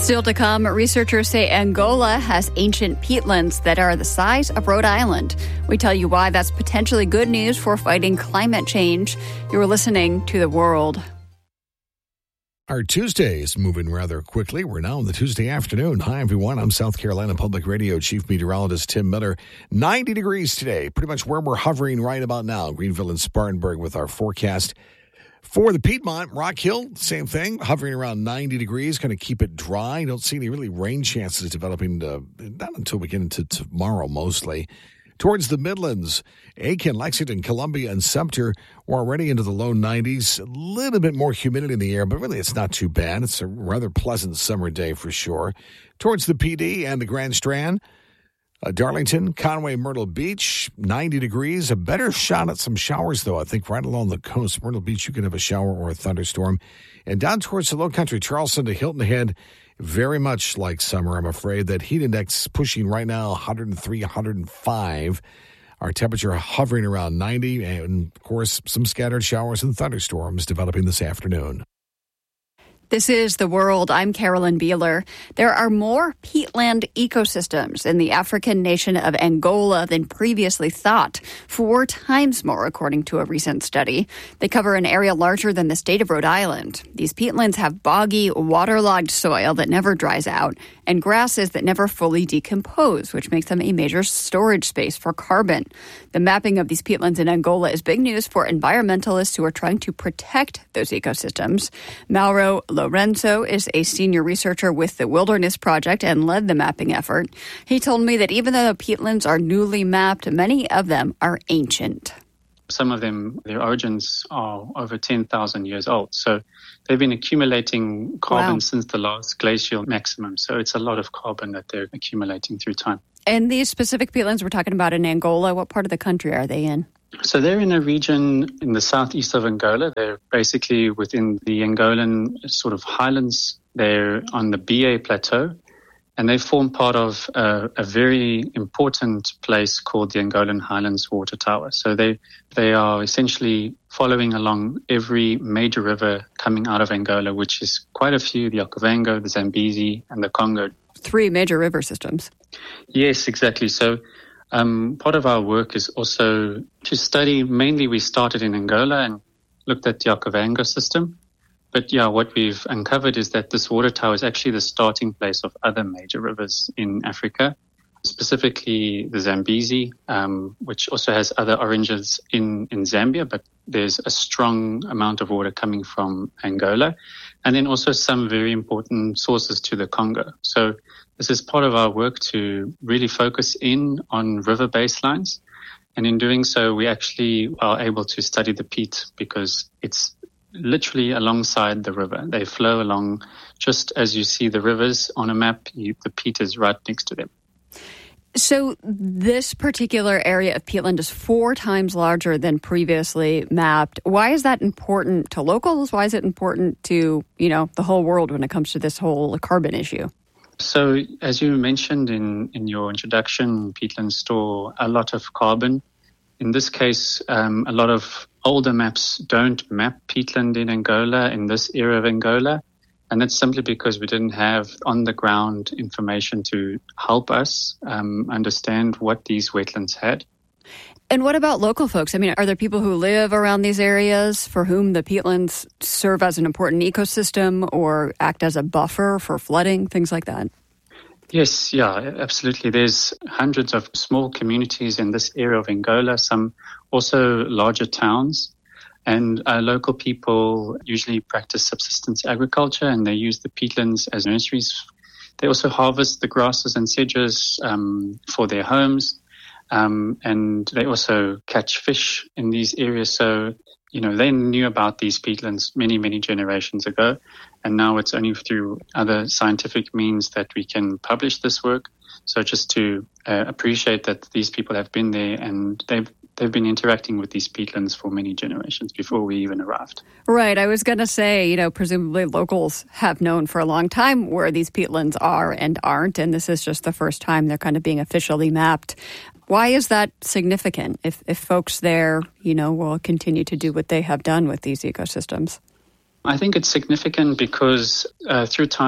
Still to come, researchers say Angola has ancient peatlands that are the size of Rhode Island. We tell you why that's potentially good news for fighting climate change. You're listening to The World. Our Tuesday is moving rather quickly. We're now in the Tuesday afternoon. Hi, everyone. I'm South Carolina Public Radio Chief Meteorologist Tim Miller. 90 degrees today, pretty much where we're hovering right about now. Greenville and Spartanburg with our forecast. For the Piedmont, Rock Hill, same thing, hovering around 90 degrees, going to keep it dry. Don't see any really rain chances developing not until we get into tomorrow mostly. Towards the Midlands, Aiken, Lexington, Columbia, and Sumter, we're already into the low 90s. A little bit more humidity in the air, but really it's not too bad. It's a rather pleasant summer day for sure. Towards the PD and the Grand Strand, Darlington, Conway, Myrtle Beach, 90 degrees. A better shot at some showers, though, I think, right along the coast. Myrtle Beach, you can have a shower or a thunderstorm. And down towards the low country, Charleston to Hilton Head, very much like summer, I'm afraid. That heat index pushing right now 103, 105. Our temperature hovering around 90. And, of course, some scattered showers and thunderstorms developing this afternoon. This is The World. I'm Carolyn Beeler. There are more peatland ecosystems in the African nation of Angola than previously thought, 4 times more, according to a recent study. They cover an area larger than the state of Rhode Island. These peatlands have boggy, waterlogged soil that never dries out and grasses that never fully decompose, which makes them a major storage space for carbon. The mapping of these peatlands in Angola is big news for environmentalists who are trying to protect those ecosystems. Mauro Lorenzo is a senior researcher with the Wilderness Project and led the mapping effort. He told me that even though the peatlands are newly mapped, many of them are ancient. Some of them, their origins are over 10,000 years old. So they've been accumulating carbon since the last glacial maximum. So it's a lot of carbon that they're accumulating through time. And these specific peatlands we're talking about in Angola, what part of the country are they in? So they're in a region in the southeast of Angola. They're basically within the Angolan sort of highlands. They're on the BA Plateau. And they form part of a very important place called the Angolan Highlands Water Tower. So they are essentially following along every major river coming out of Angola, which is quite a few, the Okavango, the Zambezi, and the Congo. 3 major river systems. Yes, exactly. So part of our work is also to study, mainly we started in Angola and looked at the Okavango system. But yeah, what we've uncovered is that this water tower is actually the starting place of other major rivers in Africa, specifically the Zambezi, which also has other origins in Zambia, but there's a strong amount of water coming from Angola, and then also some very important sources to the Congo. So this is part of our work to really focus in on river baselines. And in doing so, we actually are able to study the peat because it's literally alongside the river. They flow along just as you see the rivers on a map, the peat is right next to them. So this particular area of peatland is 4 times larger than previously mapped. Why is that important to locals? Why is it important to, the whole world when it comes to this whole carbon issue? So as you mentioned in your introduction, peatlands store a lot of carbon. In this case, a lot of older maps don't map peatland in Angola, in this area of Angola. And that's simply because we didn't have on-the-ground information to help us understand what these wetlands had. And what about local folks? I mean, are there people who live around these areas for whom the peatlands serve as an important ecosystem or act as a buffer for flooding, things like that? Yes, yeah, absolutely. There's hundreds of small communities in this area of Angola, some also larger towns. And local people usually practice subsistence agriculture and they use the peatlands as nurseries. They also harvest the grasses and sedges for their homes. And they also catch fish in these areas. So, they knew about these peatlands many, many generations ago. And now it's only through other scientific means that we can publish this work. So just to appreciate that these people have been there and they've been interacting with these peatlands for many generations before we even arrived. Right. I was going to say, presumably locals have known for a long time where these peatlands are and aren't, and this is just the first time they're kind of being officially mapped. Why is that significant if folks there, will continue to do what they have done with these ecosystems? I think it's significant because through time,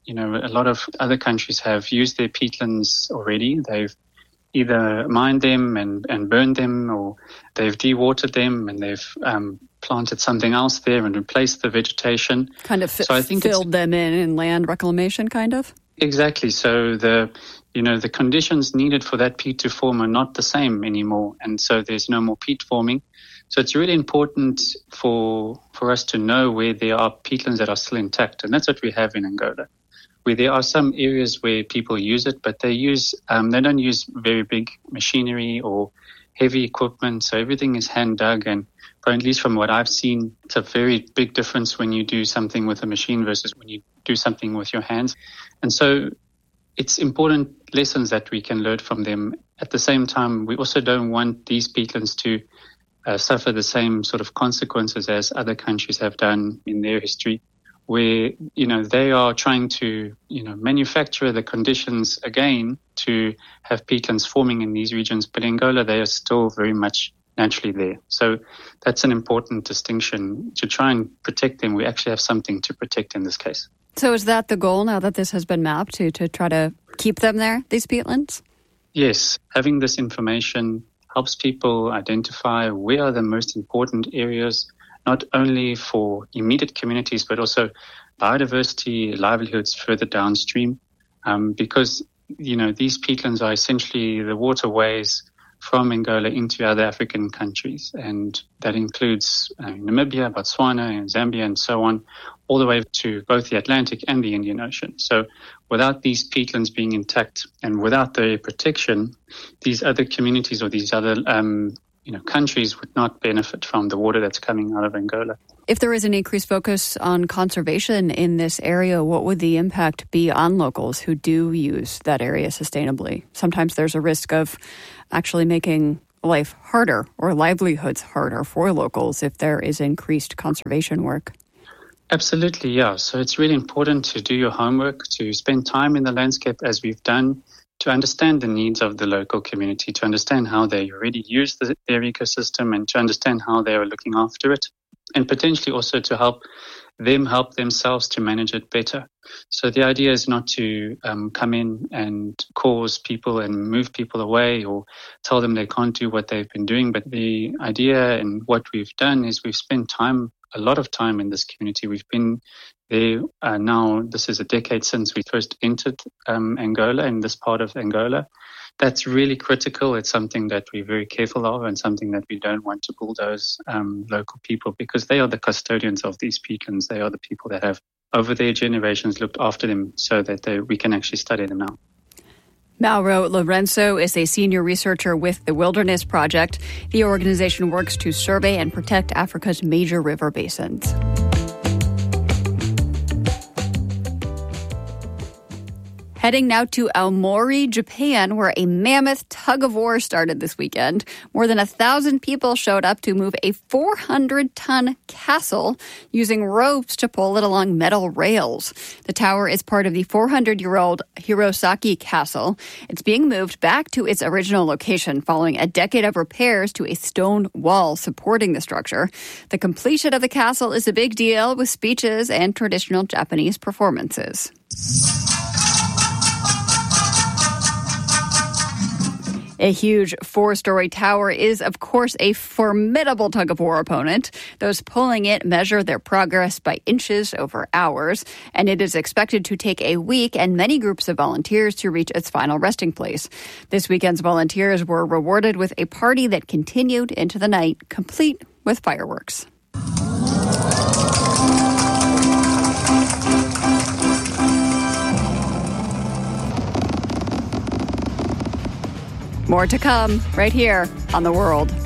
a lot of other countries have used their peatlands already. They've either mined them and burned them, or they've dewatered them and they've planted something else there and replaced the vegetation. Kind of filled them in land reclamation, kind of? Exactly. So the conditions needed for that peat to form are not the same anymore, and so there's no more peat forming. So it's really important for us to know where there are peatlands that are still intact, and that's what we have in Angola, where there are some areas where people use it, but they don't use very big machinery or heavy equipment. So everything is hand dug, and at least from what I've seen, it's a very big difference when you do something with a machine versus when you do something with your hands. And so it's important lessons that we can learn from them. At the same time, we also don't want these peatlands to suffer the same sort of consequences as other countries have done in their history, where, they are trying to, manufacture the conditions again to have peatlands forming in these regions. But in Angola, they are still very much naturally there. So that's an important distinction. To try and protect them, we actually have something to protect in this case. So is that the goal now that this has been mapped, to try to keep them there, these peatlands? Yes. Having this information helps people identify where are the most important areas, not only for immediate communities, but also biodiversity, livelihoods further downstream, because, these peatlands are essentially the waterways from Angola into other African countries, and that includes Namibia, Botswana, and Zambia, and so on, all the way to both the Atlantic and the Indian Ocean. So without these peatlands being intact and without their protection, these other communities or these other countries would not benefit from the water that's coming out of Angola. If there is an increased focus on conservation in this area, what would the impact be on locals who do use that area sustainably? Sometimes there's a risk of actually making life harder or livelihoods harder for locals if there is increased conservation work. Absolutely, yeah. So it's really important to do your homework, to spend time in the landscape as we've done, to understand the needs of the local community, to understand how they already use their ecosystem, and to understand how they are looking after it, and potentially also to help themselves to manage it better. So the idea is not to come in and cause people and move people away or tell them they can't do what they've been doing. But the idea and what we've done is we've spent a lot of time in this community. We've been there now. This is a decade since we first entered Angola, in this part of Angola. That's really critical. It's something that we're very careful of, and something that we don't want to bulldoze local people, because they are the custodians of these peatlands. They are the people that have, over their generations, looked after them so that we can actually study them now. Mauro Lourenço is a senior researcher with the Wilderness Project. The organization works to survey and protect Africa's major river basins. Heading now to Aomori, Japan, where a mammoth tug-of-war started this weekend. More than 1,000 people showed up to move a 400-ton castle using ropes to pull it along metal rails. The tower is part of the 400-year-old Hirosaki Castle. It's being moved back to its original location following a decade of repairs to a stone wall supporting the structure. The completion of the castle is a big deal, with speeches and traditional Japanese performances. A huge 4-story tower is, of course, a formidable tug-of-war opponent. Those pulling it measure their progress by inches over hours, and it is expected to take a week and many groups of volunteers to reach its final resting place. This weekend's volunteers were rewarded with a party that continued into the night, complete with fireworks. More to come right here on The World.